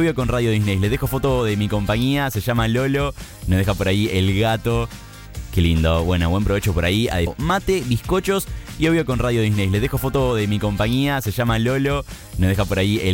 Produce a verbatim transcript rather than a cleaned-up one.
obvio con Radio Disney. Les dejo foto de mi compañía, se llama Lolo. Nos deja por ahí el gato. Qué lindo, bueno, buen provecho por ahí. Mate, bizcochos y obvio con Radio Disney. Les dejo foto de mi compañía, se llama Lolo. Nos deja por ahí el